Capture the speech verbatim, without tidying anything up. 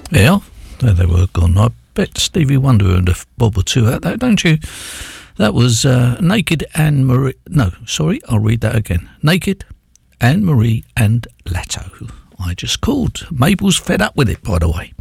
Yeah, there they were gone. I bet Stevie Wonder earned a bob or two out that, don't you? That was uh, Naked Anne Marie. No, sorry, I'll read that again. Naked Anne Marie and Latto. I just called. Mabel's fed up with it, by the way.